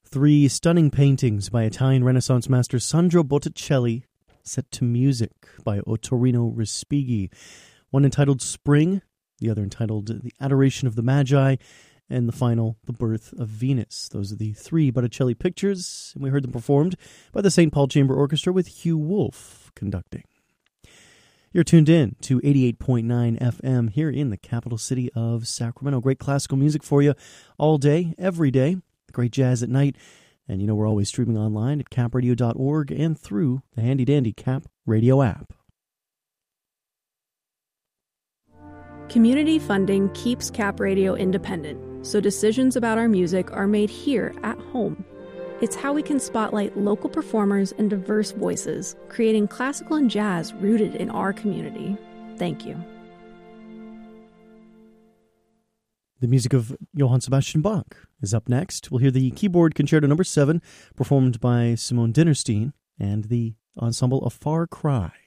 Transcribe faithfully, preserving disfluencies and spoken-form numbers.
Three stunning paintings by Italian Renaissance master Sandro Botticelli, set to music by Ottorino Respighi. One entitled Spring, the other entitled The Adoration of the Magi, and the final, The Birth of Venus. Those are the three Botticelli pictures, and we heard them performed by the Saint Paul Chamber Orchestra with Hugh Wolf conducting. You're tuned in to eighty-eight point nine F M here in the capital city of Sacramento. Great classical music for you all day, every day. Great jazz at night. And you know we're always streaming online at cap radio dot org and through the handy-dandy Cap Radio app. Community funding keeps Cap Radio independent, so decisions about our music are made here at home. It's how we can spotlight local performers and diverse voices, creating classical and jazz rooted in our community. Thank you. The music of Johann Sebastian Bach is up next. We'll hear the keyboard concerto number seven, performed by Simone Dinnerstein, and the ensemble A Far Cry.